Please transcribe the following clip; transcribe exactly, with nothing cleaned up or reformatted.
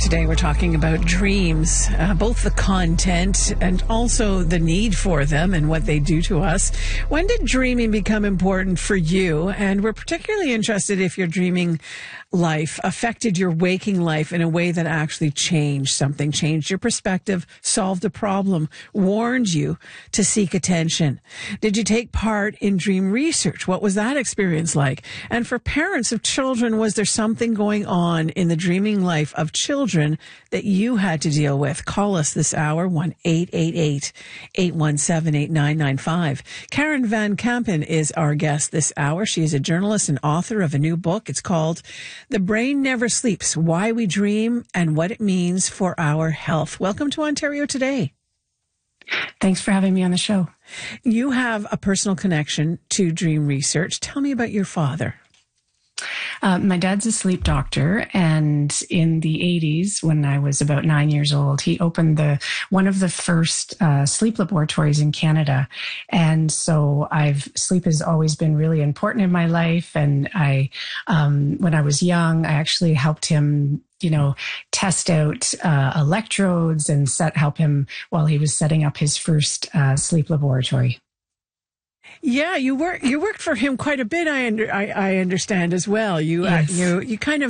today we're talking about dreams, uh, both the content and also the need for them and what they do to us. When did dreaming become important for you? And we're particularly interested if your dreaming life affected your waking life in a way that actually changed something, changed your perspective, solved a problem, warned you to seek attention. Did you take part in dream research? What was that experience like? And for parents of children, was there something going on in the dreaming life of children that you had to deal with? Call us this hour, one eight eight eight, eight one seven, eight nine nine five. Karen Van Kampen is our guest this hour. She is a journalist and author of a new book. It's called The Brain Never Sleeps, Why We Dream and What It Means for Our Health. Welcome to Ontario Today. Thanks for having me on the show. You have a personal connection to dream research. Tell me about your father. Uh, my dad's a sleep doctor, and in the eighties, when I was about nine years old, he opened the one of the first uh, sleep laboratories in Canada. And so I've sleep has always been really important in my life. And I, um, when I was young, I actually helped him, you know, test out uh, electrodes and set help him while he was setting up his first uh, sleep laboratory. Yeah, you work. You worked for him quite a bit. I under, I, I understand as well. You yes. uh, you you kind of